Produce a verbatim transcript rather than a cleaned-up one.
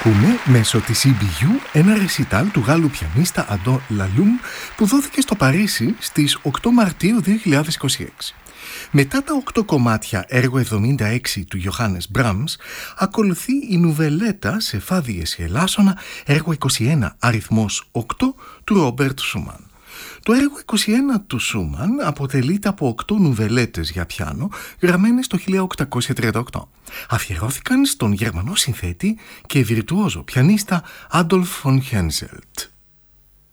Ακούμε μέσω της σι μπι γιου ένα ρεσιτάλ του Γάλλου πιανίστα Αντώ Λαλούμ που δόθηκε στο Παρίσι στις οκτώ Μαρτίου δύο χιλιάδες είκοσι έξι. Μετά τα οκτώ κομμάτια έργο εβδομήντα έξι του Ιωάννης Μπραμς, ακολουθεί η νουβελέτα σε φα διέση ελάσσονα έργο είκοσι ένα αριθμός οκτώ του Ρόμπερτ Σούμαν. Το έργο είκοσι ένα του Σούμαν αποτελείται από οκτώ νουβελέτες για πιάνο γραμμένες το χίλια οκτακόσια τριάντα οκτώ. Αφιερώθηκαν στον Γερμανό συνθέτη και βιρτουόζο πιανίστα Άντολφ φον Χένζελτ.